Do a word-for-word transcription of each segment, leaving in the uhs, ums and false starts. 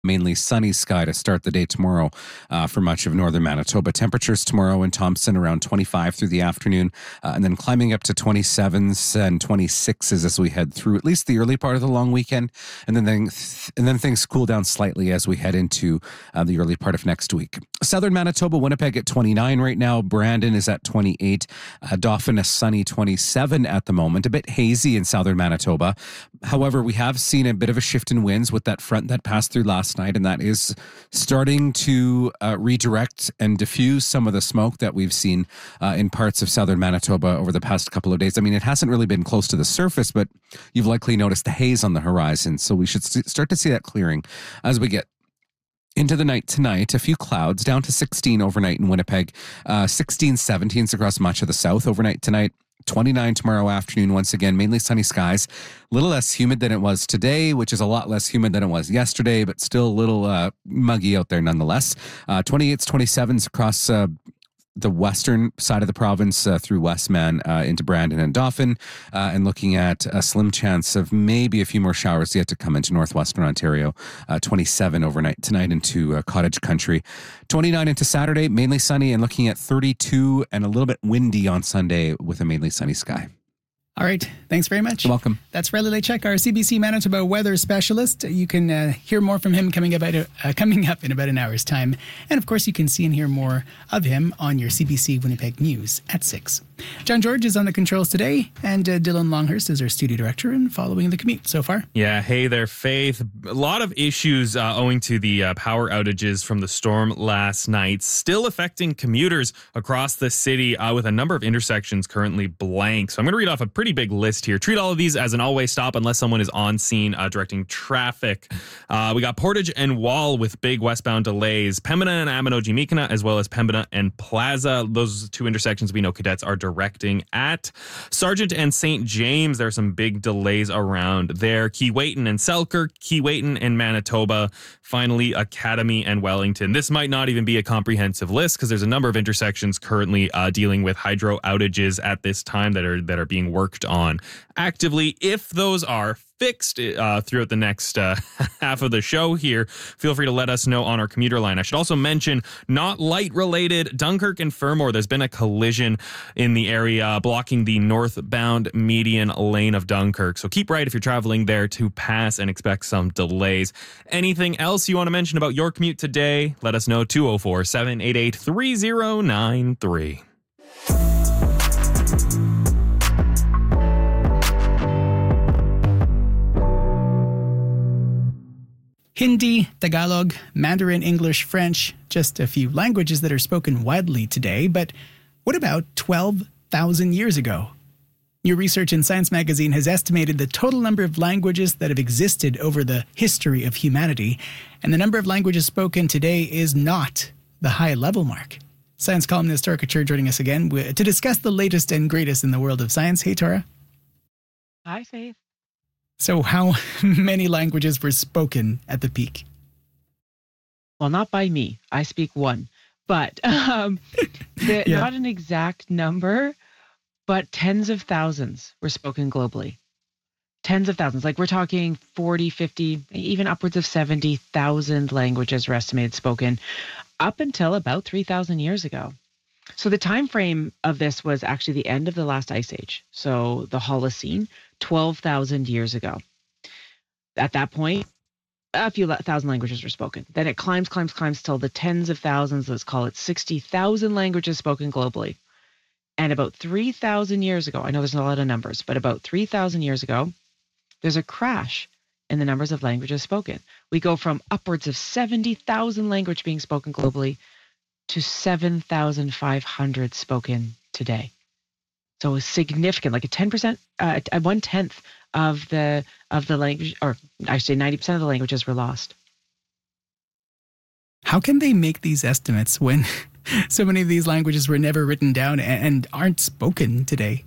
Mainly sunny sky to start the day tomorrow uh, for much of northern Manitoba. Temperatures tomorrow in Thompson around twenty-five through the afternoon, uh, and then climbing up to twenty-sevens and twenty-sixes as we head through at least the early part of the long weekend, and then th- and then things cool down slightly as we head into uh, the early part of next week. Southern Manitoba, Winnipeg at twenty-nine right now. Brandon is at twenty-eight. Uh, Dauphin a sunny twenty-seven at the moment. A bit hazy in southern Manitoba. However, we have seen a bit of a shift in winds with that front that passed through last night, and that is starting to uh, redirect and diffuse some of the smoke that we've seen uh, in parts of southern Manitoba over the past couple of days. I mean, it hasn't really been close to the surface, but you've likely noticed the haze on the horizon, so we should st- start to see that clearing as we get into the night tonight. A few clouds, down to sixteen overnight in Winnipeg, uh, sixteen, seventeens across much of the south overnight tonight. twenty-nine tomorrow afternoon, once again, mainly sunny skies. A little less humid than it was today, which is a lot less humid than it was yesterday, but still a little uh, muggy out there nonetheless. Uh, twenty-eights, twenty-sevens across uh, the western side of the province uh, through Westman uh, into Brandon and Dauphin, uh, and looking at a slim chance of maybe a few more showers yet to come into northwestern Ontario. Uh, twenty-seven overnight tonight into uh, Cottage Country. twenty-nine into Saturday, mainly sunny, and looking at thirty-two and a little bit windy on Sunday with a mainly sunny sky. All right. Thanks very much. You're welcome. That's Riley Lechek, our C B C Manitoba weather specialist. You can uh, hear more from him coming up, uh, coming up in about an hour's time. And of course, you can see and hear more of him on your C B C Winnipeg News at six. John George is on the controls today, and uh, Dylan Longhurst is our studio director and following the commute so far. Yeah, hey there, Faith. A lot of issues uh, owing to the uh, power outages from the storm last night, still affecting commuters across the city uh, with a number of intersections currently blank. So I'm going to read off a pretty big list here. Treat all of these as an always stop unless someone is on scene uh, directing traffic. Uh, we got Portage and Wall with big westbound delays. Pembina and Amano-Jimikana, as well as Pembina and Plaza. Those two intersections we know cadets are directing at. Sargent and Saint James, there are some big delays around there. Keewatin and Selkirk, Keewatin and Manitoba. Finally, Academy and Wellington. This might not even be a comprehensive list because there's a number of intersections currently uh, dealing with hydro outages at this time that are that are being worked on actively. If those are fixed uh, throughout the next uh, half of the show here, feel free to let us know on our commuter line. I should also mention, not light related, Dunkirk and Fermor, there's been a collision in the area blocking the northbound median lane of Dunkirk. So keep right if you're traveling there to pass and expect some delays. Anything else you want to mention about your commute today? Let us know. Two oh four, seven eight eight, three oh nine three. Hindi, Tagalog, Mandarin, English, French, just a few languages that are spoken widely today. But what about twelve thousand years ago? New research in Science magazine has estimated the total number of languages that have existed over the history of humanity, and the number of languages spoken today is not the high-level mark. Science columnist Tora Couture joining us again to discuss the latest and greatest in the world of science. Hey, Tora. Hi, Faith. So how many languages were spoken at the peak? Well, not by me. I speak one. But um, the, yeah. Not an exact number, but tens of thousands were spoken globally. Tens of thousands. Like we're talking forty, fifty, even upwards of seventy thousand languages were estimated spoken up until about three thousand years ago. So the time frame of this was actually the end of the last ice age. So the Holocene, twelve thousand years ago. At that point, a few thousand languages were spoken. Then it climbs, climbs, climbs till the tens of thousands. Let's call it sixty thousand languages spoken globally. And about three thousand years ago, I know there's a lot of numbers, but about three thousand years ago, there's a crash in the numbers of languages spoken. We go from upwards of seventy thousand languages being spoken globally to seven thousand five hundred spoken today. So a significant, like a ten percent, uh, one tenth of the of the language, or I should say ninety percent of the languages were lost. How can they make these estimates when so many of these languages were never written down and aren't spoken today?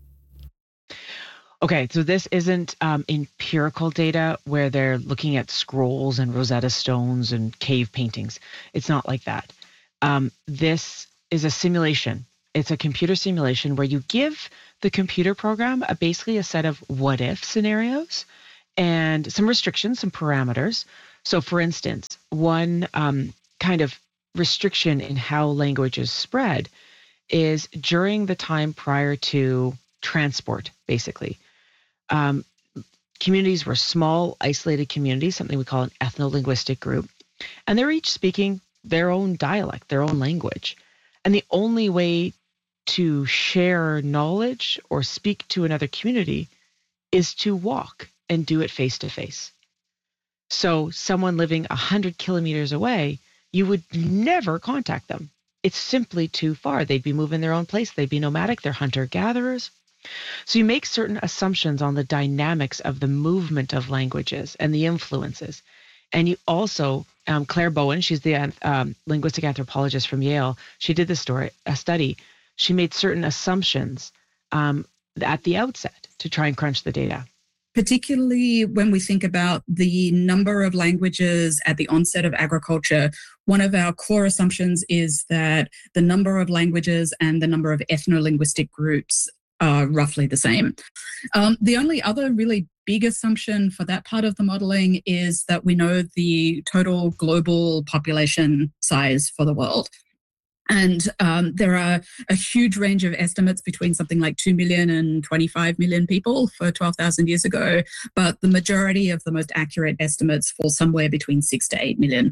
Okay, so this isn't um, empirical data where they're looking at scrolls and Rosetta Stones and cave paintings. It's not like that. Um, this is a simulation. It's a computer simulation where you give the computer program a, basically a set of what-if scenarios and some restrictions, some parameters. So, for instance, one um, kind of restriction in how languages spread is during the time prior to transport, basically. Um, communities were small, isolated communities, something we call an ethno-linguistic group, and they're each speaking their own dialect, their own language. And the only way to share knowledge or speak to another community is to walk and do it face to face. So someone living one hundred kilometers away, you would never contact them. It's simply too far. They'd be moving their own place. They'd be nomadic. They're hunter-gatherers. So you make certain assumptions on the dynamics of the movement of languages and the influences. And you also, um, Claire Bowen, she's the um, linguistic anthropologist from Yale. She did this story, a study. She made certain assumptions um, at the outset to try and crunch the data. Particularly when we think about the number of languages at the onset of agriculture, one of our core assumptions is that the number of languages and the number of ethno-linguistic groups are roughly the same. Um, the only other really big assumption for that part of the modelling is that we know the total global population size for the world. And um, there are a huge range of estimates between something like two million and twenty-five million people for twelve thousand years ago. But the majority of the most accurate estimates fall somewhere between six to eight million.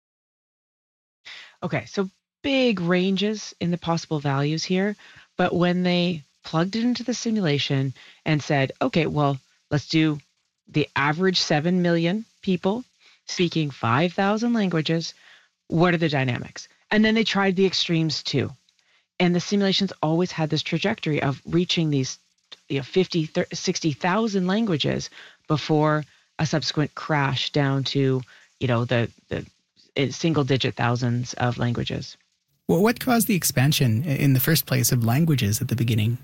Okay, so big ranges in the possible values here. But when they plugged it into the simulation and said, okay, well, let's do the average seven million people speaking five thousand languages, what are the dynamics? And then they tried the extremes too. And the simulations always had this trajectory of reaching these you know, fifty, sixty thousand languages before a subsequent crash down to, you know, the, the single digit thousands of languages. Well, what caused the expansion in the first place of languages at the beginning?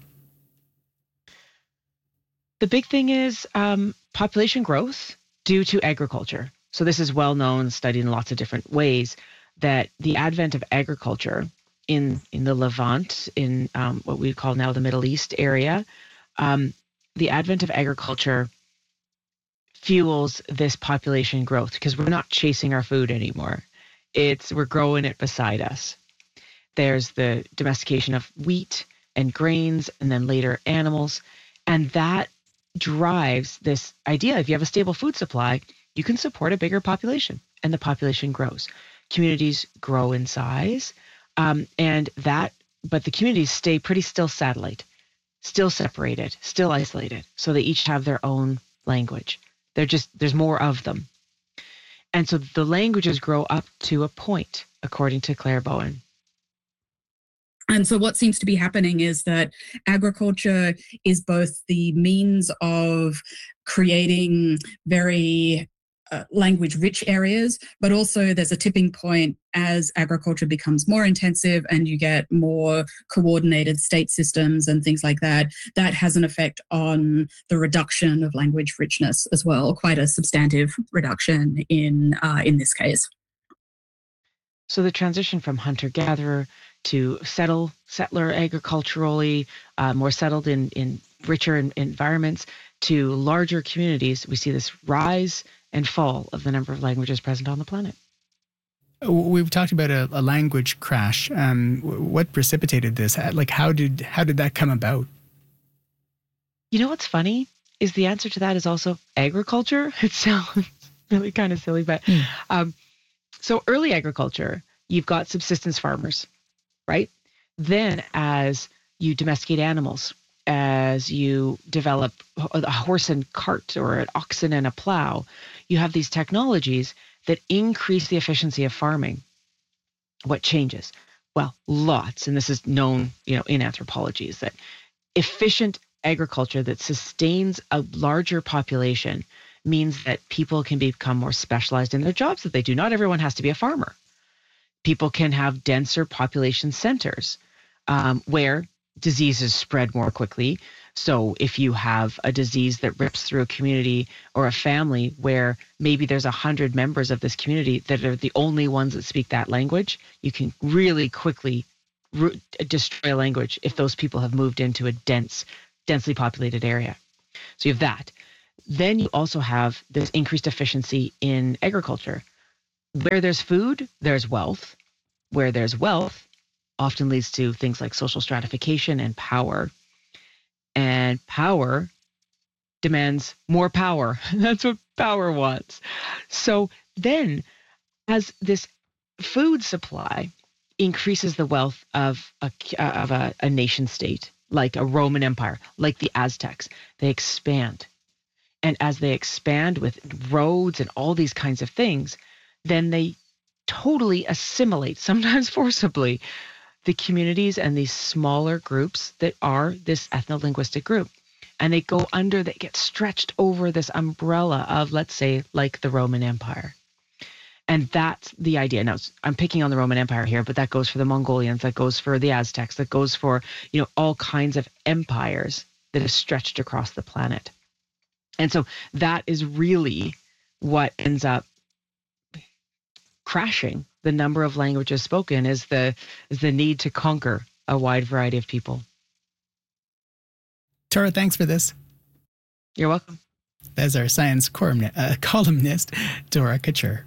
The big thing is um, population growth due to agriculture. So this is well known, studied in lots of different ways, that the advent of agriculture in, in the Levant, in um, what we call now the Middle East area, um, the advent of agriculture fuels this population growth because we're not chasing our food anymore. It's we're growing it beside us. There's the domestication of wheat and grains and then later animals. And that drives this idea. If you have a stable food supply, you can support a bigger population and the population grows. Communities grow in size, um, and that, but the communities stay pretty still satellite, still separated, still isolated. So they each have their own language. They're just, there's more of them. And so the languages grow up to a point, according to Claire Bowen. And so what seems to be happening is that agriculture is both the means of creating very Uh, language-rich areas, but also there's a tipping point as agriculture becomes more intensive and you get more coordinated state systems and things like that. That has an effect on the reduction of language richness as well, quite a substantive reduction in uh, in this case. So the transition from hunter-gatherer to settle, settler agriculturally, uh, more settled in, in richer in, environments, to larger communities, we see this rise and fall of the number of languages present on the planet. We've talked about a, a language crash. Um, what precipitated this? Like, how did how did that come about? You know what's funny is the answer to that is also agriculture. It sounds really kind of silly, but mm. um, so early agriculture, you've got subsistence farmers, right? Then as you domesticate animals, as you develop a horse and cart or an oxen and a plow, you have these technologies that increase the efficiency of farming. What changes? Well, lots, and this is known, you know, in anthropology, is that efficient agriculture that sustains a larger population means that people can become more specialized in their jobs that they do. Not everyone has to be a farmer. People can have denser population centers um, where diseases spread more quickly. So if you have a disease that rips through a community or a family where maybe there's a hundred members of this community that are the only ones that speak that language, you can really quickly ro- destroy a language if those people have moved into a dense, densely populated area. So you have that. then you also have this increased efficiency in agriculture. Where there's food, there's wealth. Where there's wealth, often leads to things like social stratification and power. And power demands more power. That's what power wants. So then, as this food supply increases the wealth of a, of a, a nation state, like a Roman Empire, like the Aztecs, they expand. And as they expand with roads and all these kinds of things, then they totally assimilate, sometimes forcibly, the communities and these smaller groups that are this ethno-linguistic group. And they go under, they get stretched over this umbrella of, let's say, like the Roman Empire. And that's the idea. Now, I'm picking on the Roman Empire here, but that goes for the Mongolians, that goes for the Aztecs, that goes for, you know, all kinds of empires that have stretched across the planet. And so that is really what ends up crashing the number of languages spoken, is the is the need to conquer a wide variety of people. Tora, thanks for this. You're welcome. That's our science column, uh, columnist, Tora Couture.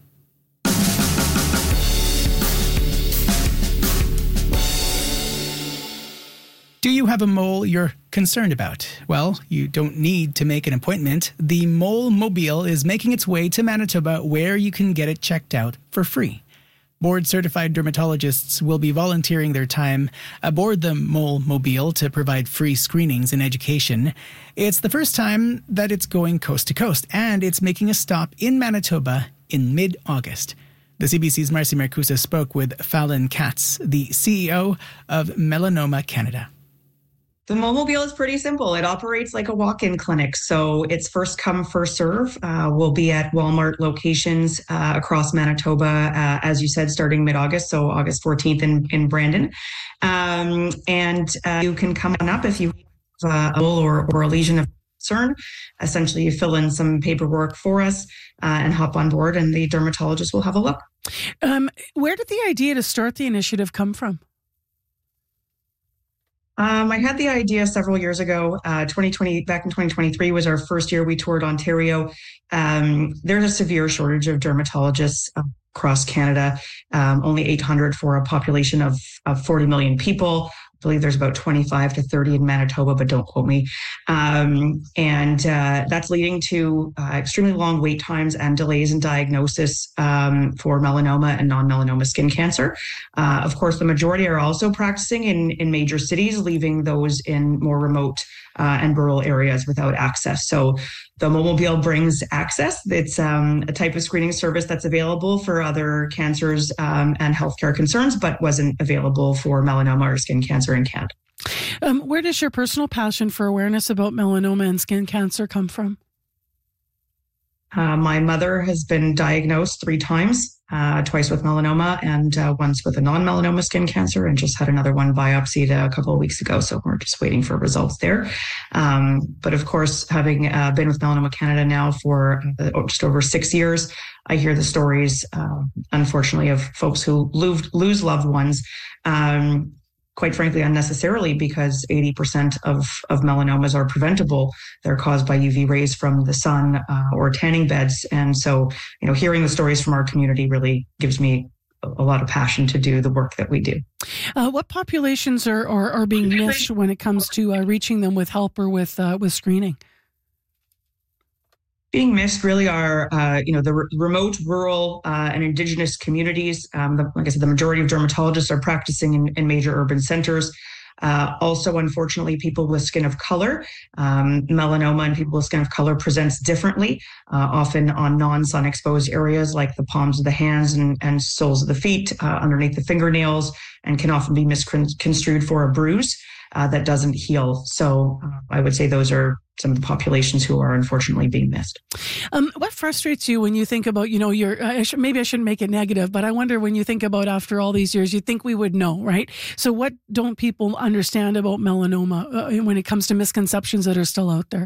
Do you have a mole you're concerned about? Well, you don't need to make an appointment. The Mole Mobile is making its way to Manitoba, where you can get it checked out for free. Board-certified dermatologists will be volunteering their time aboard the Mole Mobile to provide free screenings and education. It's the first time that it's going coast to coast, and it's making a stop in Manitoba in mid-August. The C B C's Marcy Marcusa spoke with Fallon Katz, the C E O of Melanoma Canada. The Mobile is pretty simple. It operates like a walk-in clinic. So it's first come, first serve. Uh, we'll be at Walmart locations uh, across Manitoba, uh, as you said, starting mid-August, so August fourteenth in, in Brandon. Um, and uh, you can come on up if you have uh, a mole or, or a lesion of concern. Essentially, you fill in some paperwork for us uh, and hop on board, and the dermatologist will have a look. Um, where did the idea to start the initiative come from? Um, I had the idea several years ago. Uh, twenty twenty, back in twenty twenty-three was our first year we toured Ontario. Um, there's a severe shortage of dermatologists across Canada. Um, only eight hundred for a population of, of forty million people. I believe there's about twenty-five to thirty in Manitoba, but don't quote me. Um, and uh, that's leading to uh, extremely long wait times and delays in diagnosis um, for melanoma and non-melanoma skin cancer. Uh, of course, the majority are also practicing in, in major cities, leaving those in more remote uh, and rural areas without access. So the Mobile brings access. It's um, a type of screening service that's available for other cancers um, and healthcare concerns, but wasn't available for melanoma or skin cancer in Canada. Um, where does your personal passion for awareness about melanoma and skin cancer come from? Uh, my mother has been diagnosed three times, uh, twice with melanoma and uh, once with a non-melanoma skin cancer, and just had another one biopsied a couple of weeks ago. So we're just waiting for results there. Um, but of course, having uh, been with Melanoma Canada now for uh, just over six years, I hear the stories, uh, unfortunately, of folks who lose, lose loved ones. Um, quite frankly, unnecessarily, because eighty percent of, of melanomas are preventable. They're caused by U V rays from the sun uh, or tanning beds. And so, you know, hearing the stories from our community really gives me a lot of passion to do the work that we do. Uh, what populations are, are, are being missed when it comes to uh, reaching them with help or with, uh, with screening? Being missed really are, uh, you know, the re- remote, rural, uh, and indigenous communities. Um, the, like I said, the majority of dermatologists are practicing in, in major urban centers. Uh, also, unfortunately, people with skin of color, um, melanoma and people with skin of color presents differently, uh, often on non-sun exposed areas like the palms of the hands and, and soles of the feet, uh, underneath the fingernails, and can often be misconstrued for a bruise uh, that doesn't heal. So uh, I would say those are some of the populations who are unfortunately being missed. Um, what frustrates you when you think about, you know, your, I should, maybe I shouldn't make it negative, but I wonder when you think about after all these years, you think we would know, right? So what don't people understand about melanoma uh, when it comes to misconceptions that are still out there?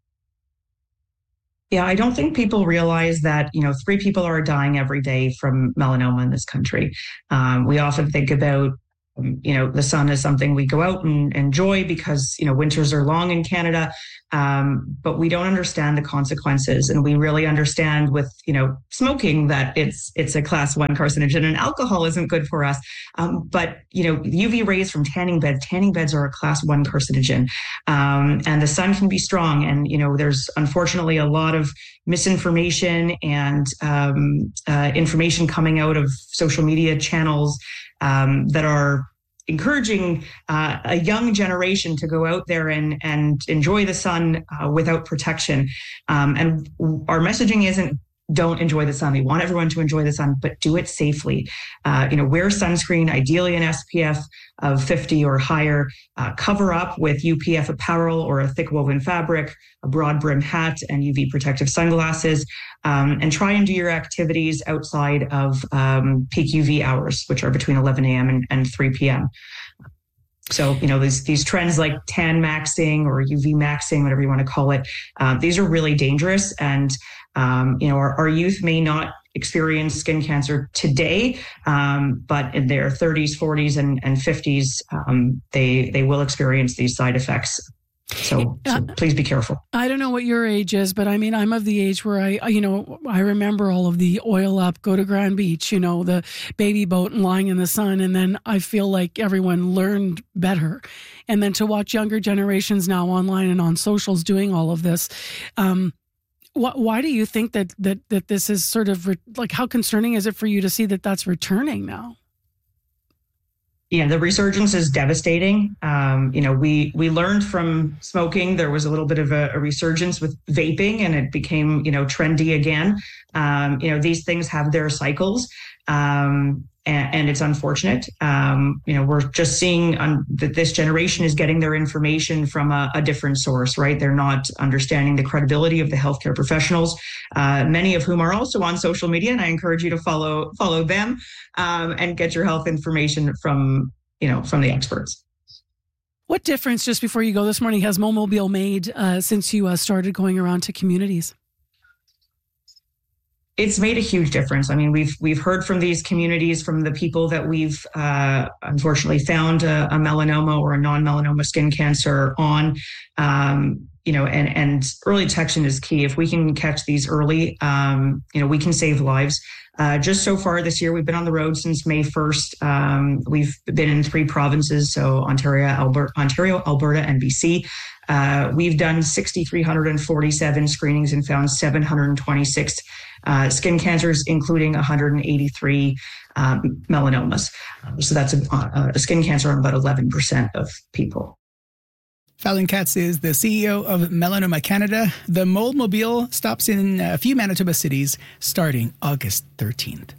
Yeah, I don't think people realize that, you know, three people are dying every day from melanoma in this country. Um, we often think about you know, the sun is something we go out and enjoy because, you know, winters are long in Canada, um, but we don't understand the consequences. And we really understand with, you know, smoking that it's it's a class one carcinogen and alcohol isn't good for us. Um, but, you know, U V rays from tanning beds, tanning beds are a class one carcinogen. Um, and the sun can be strong. And, you know, there's unfortunately a lot of misinformation and um, uh, information coming out of social media channels Um, that are encouraging uh, a young generation to go out there and, and enjoy the sun uh, without protection. Um, and our messaging isn't don't enjoy the sun. We want everyone to enjoy the sun, but do it safely. Uh, you know, wear sunscreen, ideally an S P F of fifty or higher. Uh, cover up with U P F apparel or a thick woven fabric, a broad brim hat, and U V protective sunglasses. Um, and try and do your activities outside of um, peak U V hours, which are between eleven a.m. and, and three p.m. So, you know, these these trends like tan maxing or U V maxing, whatever you want to call it, uh, these are really dangerous. And, um, you know, our, our youth may not experience skin cancer today, um, but in their thirties, forties, and, and fifties, um, they they will experience these side effects. So, so please be careful. I don't know what your age is, but I mean, I'm of the age where I, you know, I remember all of the oil up, go to Grand Beach, you know, the baby boat and lying in the sun. And then I feel like everyone learned better. And then to watch younger generations now online and on socials doing all of this. Um, wh- why do you think that, that, that this is sort of re- like, how concerning is it for you to see that that's returning now? Yeah, the resurgence is devastating. Um, you know, we we learned from smoking. There was a little bit of a, a resurgence with vaping, and it became, you know, trendy again. Um, you know, these things have their cycles, um, and, and it's unfortunate. Um, you know, we're just seeing un- that this generation is getting their information from a, a different source, right? They're not understanding the credibility of the healthcare professionals, uh, many of whom are also on social media, and I encourage you to follow follow them. Um, and get your health information from, you know, from the experts. What difference, just before you go this morning, has Momobile made uh, since you uh, started going around to communities? It's made a huge difference. I mean, we've we've heard from these communities, from the people that we've uh, unfortunately found a, a melanoma or a non-melanoma skin cancer on. Um, you know, and and early detection is key. If we can catch these early, um, you know, we can save lives. Uh, just so far this year, we've been on the road since May first. Um, we've been in three provinces, so Ontario, Alberta, Ontario, Alberta, and B C. Uh, we've done six thousand three hundred forty-seven screenings and found seven hundred twenty-six uh, skin cancers, including one hundred eighty-three um, melanomas. So that's a, a skin cancer on about eleven percent of people. Fallon Katz is the C E O of Melanoma Canada. The Mold Mobile stops in a few Manitoba cities starting August thirteenth.